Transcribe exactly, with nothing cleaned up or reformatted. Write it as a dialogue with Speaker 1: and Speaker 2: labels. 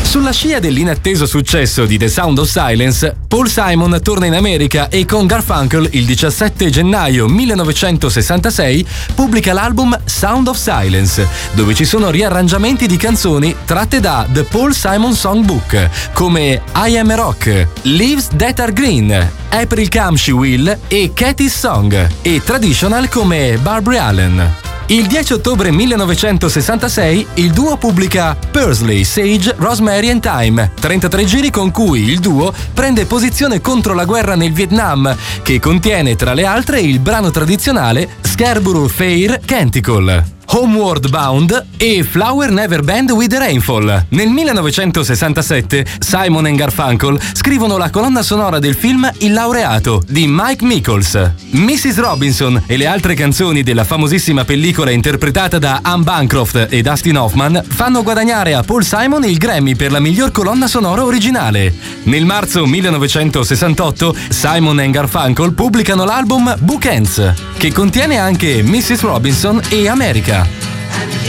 Speaker 1: Sulla scia dell'inatteso successo di The Sound of Silence, Paul Simon torna in America e con Garfunkel il diciassette gennaio millenovecentosessantasei pubblica l'album Sound of Silence, dove ci sono riarrangiamenti di canzoni tratte da The Paul Simon Songbook, come I Am a Rock, Leaves That Are Green, April Come She Will e Katie's Song, e traditional come Barbary Allen. Il dieci ottobre millenovecentosessantasei il duo pubblica Pursley, Sage, Rosemary and Thyme, trentatré giri con cui il duo prende posizione contro la guerra nel Vietnam, che contiene tra le altre il brano tradizionale Scarborough Fair Canticle, Homeward Bound e Flower Never Bend with the Rainfall. Nel millenovecentosessantasette Simon e Garfunkel scrivono la colonna sonora del film Il laureato di Mike Nichols. missus Robinson e le altre canzoni della famosissima pellicola interpretata da Anne Bancroft e Dustin Hoffman fanno guadagnare a Paul Simon il Grammy per la miglior colonna sonora originale. Nel marzo millenovecentosessantotto Simon e Garfunkel pubblicano l'album Bookends, che contiene anche missus Robinson e America.